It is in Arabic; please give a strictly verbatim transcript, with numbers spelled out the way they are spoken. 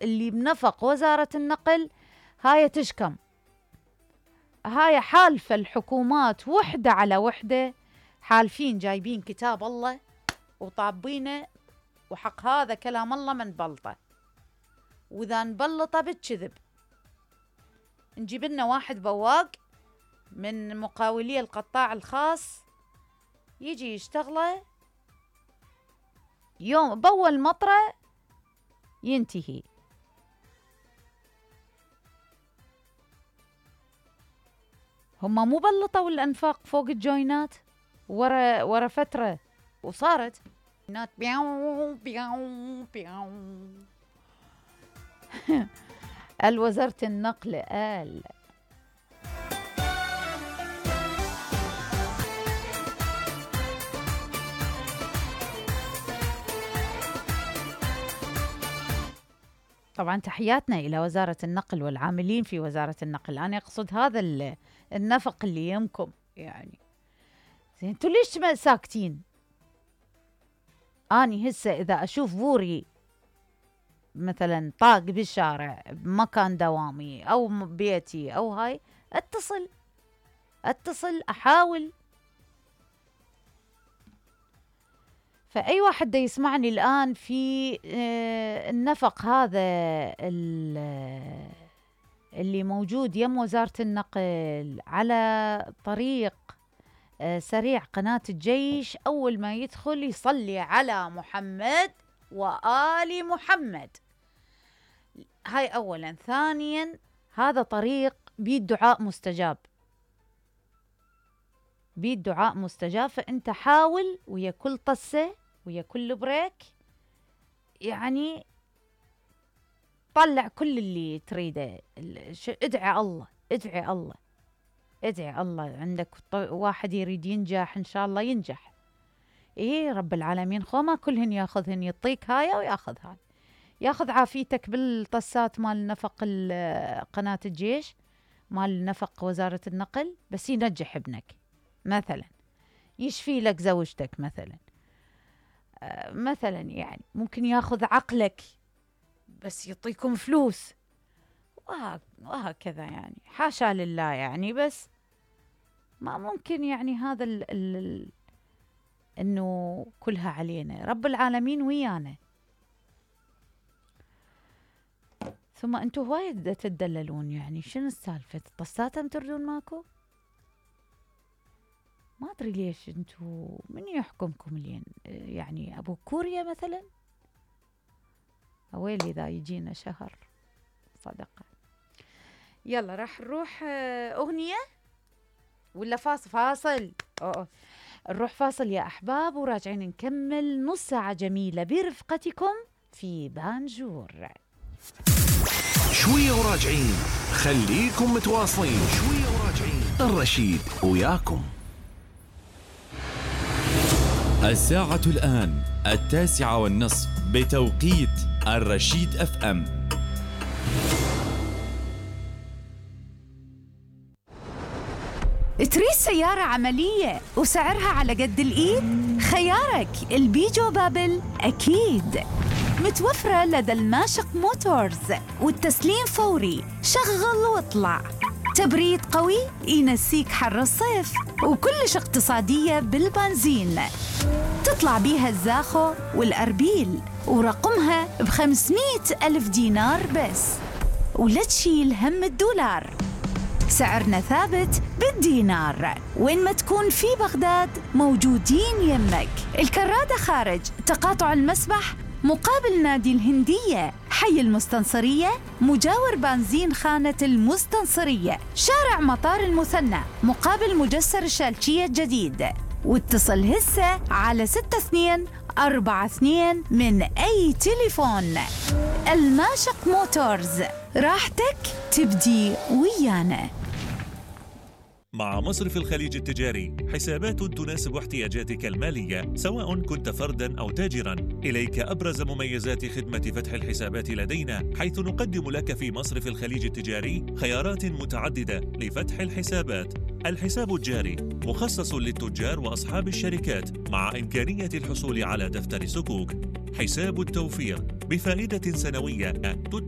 اللي بنفق وزارة النقل هاي تشكم، هاي حالفة الحكومات وحدة على وحدة، حالفين جايبين كتاب الله وطابينه، وحق هذا كلام الله من بلطه، وإذا نبلطه بالكذب نجيب لنا واحد بواق من مقاولي القطاع الخاص يجي يشتغله يوم بول مطره ينتهي. هم مو بلطوا الأنفاق فوق الجوينات ورا ورا فترة وصارت جوينات بياو بياو بياو. الوزارة النقل قال طبعا تحياتنا إلى وزارة النقل والعاملين في وزارة النقل. أنا أقصد هذا النفق اللي يمكم يعني زين، انتوا ليش ما ساكتين؟ أني هسه إذا أشوف بوري مثلا طاق بالشارع بمكان دوامي أو بيتي أو هاي اتصل اتصل أحاول. فأي واحد دا يسمعني الآن في النفق هذا اللي موجود يم وزارة النقل على طريق سريع قناة الجيش، أول ما يدخل يصلي على محمد وآل محمد. هاي أولا. ثانيا هذا طريق بيد دعاء مستجاب، بيد دعاء مستجاب، فأنت حاول ويا كل طسة ويا كل بريك يعني طلع كل اللي تريده، ادعي الله ادعي الله ادعي الله. عندك واحد يريد ينجح إن شاء الله ينجح، إيه رب العالمين خو ما كلهن ياخذهن، يعطيك هاي وياخذ هاي، ياخذ عافيتك بالطسات مال نفق قناة الجيش مال نفق وزارة النقل، بس ينجح ابنك مثلا، يشفي لك زوجتك مثلا آه مثلا يعني ممكن ياخذ عقلك بس يعطيكم فلوس وهكذا يعني، حاشا لله يعني، بس ما ممكن يعني هذا ال ال انه كلها علينا، رب العالمين ويانا. ثم انتم وايد تدللون يعني، شنو السالفة؟ طساتهم تردون ماكو؟ ما ادري ليش انتم، من يحكمكم لين يعني ابو كوريا مثلا؟ اويلي اذا يجينا شهر صدقة. يلا راح نروح اغنية ولا فاصل؟ فاصل أوه. نروح فاصل يا احباب وراجعين نكمل نص ساعة جميلة برفقتكم في بانجور. شوية وراجعين، خليكم متواصلين. شوية وراجعين، الرشيد وياكم. الساعة الآن التاسعة والنصف بتوقيت الرشيد اف ام. تريد سيارة عملية وسعرها على قد الإيد؟ خيارك البيجو بابل أكيد، متوفرة لدى الماشق موتورز، والتسليم فوري، شغل واطلع. تبريد قوي ينسيك حر الصيف، وكلش اقتصادية بالبنزين، تطلع بيها الزاخو والأربيل، ورقمها بخمسمائة ألف دينار بس، ولا تشيل هم الدولار. سعرنا ثابت بالدينار، وين ما تكون في بغداد موجودين يمك. الكرادة خارج تقاطع المسبح مقابل نادي الهندية، حي المستنصرية مجاور بنزين خانة المستنصرية، شارع مطار المثنى مقابل مجسر الشالشية الجديد. واتصل هسه على ستة اثنين أربعة اثنين من أي تليفون. الماشق موتورز، راحتك تبدي ويانا. مع مصرف الخليج التجاري حسابات تناسب احتياجاتك المالية، سواء كنت فرداً أو تاجراً. إليك أبرز مميزات خدمة فتح الحسابات لدينا، حيث نقدم لك في مصرف الخليج التجاري خيارات متعددة لفتح الحسابات. الحساب الجاري مخصص للتجار وأصحاب الشركات، مع إمكانية الحصول على دفتر سكوك. حساب التوفير بفائدة سنوية